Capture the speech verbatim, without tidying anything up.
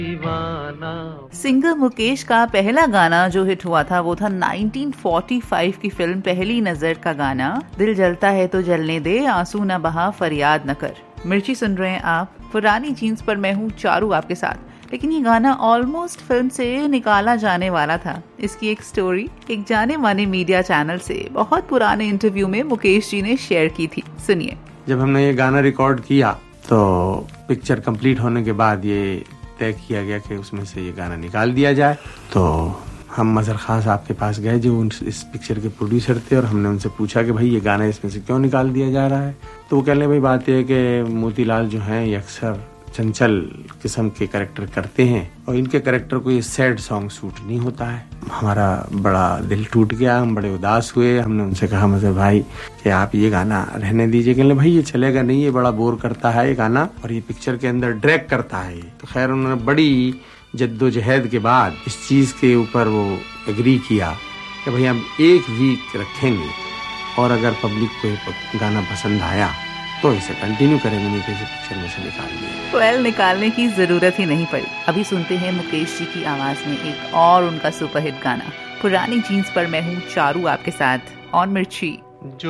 Singer Mukesh का पहला गाना जो हिट हुआ था वो था नाइनटीन फोर्टी फाइव की फिल्म पहली नजर का गाना दिल जलता है तो जलने दे, आंसू न बहा, फरियाद न कर। मिर्ची सुन रहे हैं आप, पुरानी जीन्स पर मैं हूँ चारू आपके साथ। लेकिन ये गाना ऑलमोस्ट फिल्म से निकाला जाने वाला था। इसकी एक स्टोरी एक जाने माने मीडिया चैनल से बहुत पुराने इंटरव्यू में मुकेश जी ने शेयर की थी, सुनिए। जब हमने ये गाना रिकॉर्ड किया तो पिक्चर कंप्लीट होने के बाद ये तय किया गया कि उसमें से ये गाना निकाल दिया जाए। तो हम मजहर खान साहब के पास गए जो इस पिक्चर के प्रोड्यूसर थे, और हमने उनसे पूछा कि भाई ये गाना इसमें से क्यों निकाल दिया जा रहा है। तो वो कहने भाई बात यह है कि मोतीलाल जो हैं ये अक्सर चंचल किस्म के कैरेक्टर करते हैं और इनके कैरेक्टर को ये सैड सॉन्ग सूट नहीं होता है। हमारा बड़ा दिल टूट गया, हम बड़े उदास हुए। हमने उनसे कहा मतलब भाई कि आप ये गाना रहने दीजिए। कहने भाई ये चलेगा नहीं, ये बड़ा बोर करता है ये गाना और ये पिक्चर के अंदर ड्रैग करता है। तो खैर उन्होंने बड़ी जद्दोजहद के बाद इस चीज के ऊपर वो एग्री किया कि भाई हम एक वीक रखेंगे और अगर पब्लिक को ये गाना पसंद आया तो इसे कंटिन्यू करेंगे, नहीं तो इसे पिक्चर में से निकाल दिया। वेल निकालने की जरूरत ही नहीं पड़ी। अभी सुनते हैं मुकेश जी की आवाज में एक और उनका सुपरहिट गाना, पुरानी जीन्स पर मैं हूँ चारू आपके साथ ऑन मिर्ची।